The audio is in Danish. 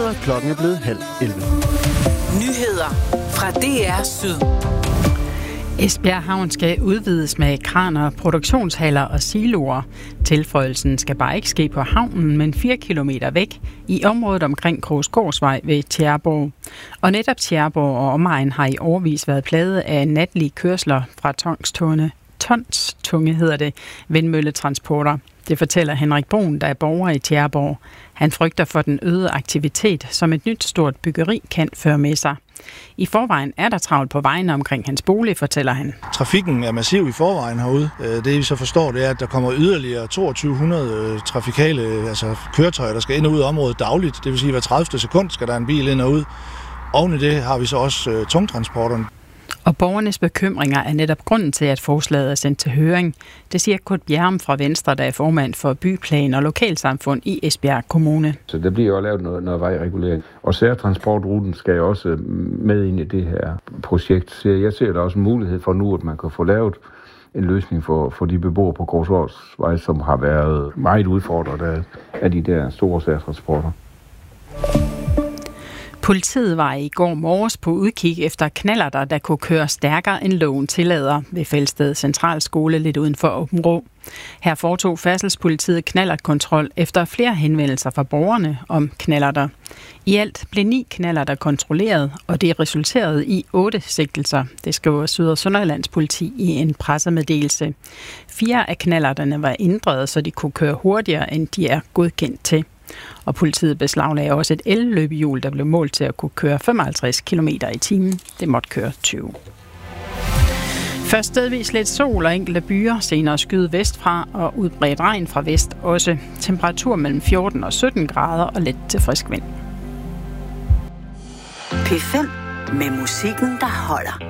og klokken er blevet 10:30. Nyheder fra DR Syd. Esbjerg Havn skal udvides med kraner, produktionshaller og siloer. Tilføjelsen skal bare ikke ske på havnen, men 4 kilometer væk i området omkring Krogsgårdsvej ved Tjæreborg. Og netop Tjæreborg og omegn har i årevis været plaget af natlige kørsler fra tonstunge hedder det, vindmølletransporter. Det fortæller Henrik Brun, der er borger i Tjæreborg. Han frygter for den øgede aktivitet, som et nyt stort byggeri kan føre med sig. I forvejen er der travlt på vejene omkring hans bolig, fortæller han. Trafikken er massiv i forvejen herude. Det vi så forstår, det er, at der kommer yderligere 2200 trafikale køretøjer, der skal ind og ud af området dagligt. Det vil sige, at hver 30. sekund skal der en bil ind og ud. Oven i det har vi så også tungtransporterne. Og borgernes bekymringer er netop grunden til, at forslaget er sendt til høring. Det siger Kurt Bjerrum fra Venstre, der er formand for byplan og lokalsamfund i Esbjerg Kommune. Så der bliver jo lavet noget vejregulering. Og særtransportruten skal jo også med ind i det her projekt. Så jeg ser der også en mulighed for nu, at man kan få lavet en løsning for de beboere på Krogsgårdsvej, som har været meget udfordret af de der store særtransporter. Politiet var i går morges på udkig efter knallerter, der kunne køre stærkere end loven tillader ved Felsted Centralskole lidt uden for Aabenraa. Her foretog Færdselspolitiet knallertkontrol efter flere henvendelser fra borgerne om knallerter. I alt blev 9 knallerter kontrolleret, og det resulterede i 8 sigtelser. Det skriver Syd- og Sønderjyllands politi i en pressemeddelelse. 4 af knallerterne var ændret, så de kunne køre hurtigere, end de er godkendt til. Og politiet beslaglagde også et elløbehjul, der blev målt til at kunne køre 55 km i timen. Det måtte køre 20. Først stedvis lidt sol og enkelte byer, senere skyde vestfra og udbredt regn fra vest også. Temperatur mellem 14 og 17 grader og let til frisk vind. P5 med musikken, der holder.